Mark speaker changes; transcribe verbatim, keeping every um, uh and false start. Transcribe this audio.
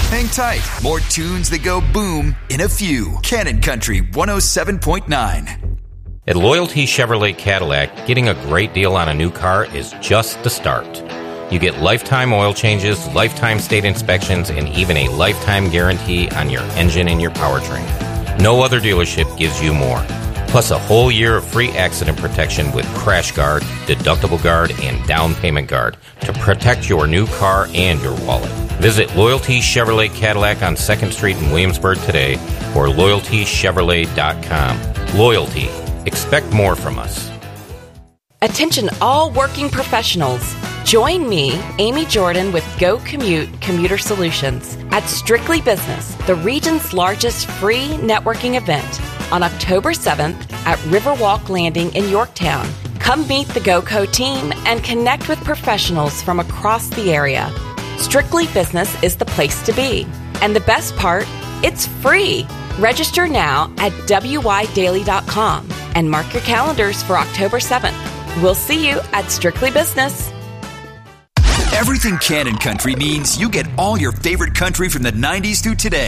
Speaker 1: Hang tight. More tunes that go boom in a few. Cannon Country one oh seven point nine.
Speaker 2: At Loyalty Chevrolet Cadillac, getting a great deal on a new car is just the start. You get lifetime oil changes, lifetime state inspections, and even a lifetime guarantee on your engine and your powertrain. No other dealership gives you more. Plus a whole year of free accident protection with Crash Guard, Deductible Guard, and Down Payment Guard to protect your new car and your wallet. Visit Loyalty Chevrolet Cadillac on second Street in Williamsburg today or loyalty chevrolet dot com. Loyalty. Expect more from us.
Speaker 3: Attention all working professionals. Join me, Amy Jordan, with Go Commute Commuter Solutions at Strictly Business, the region's largest free networking event, on October seventh at Riverwalk Landing in Yorktown. Come meet the GoCo team and connect with professionals from across the area. Strictly Business is the place to be. And the best part, it's free. Register now at w y daily dot com and mark your calendars for October seventh. We'll see you at Strictly Business.
Speaker 1: Everything Cannon Country means you get all your favorite country from the nineties through today.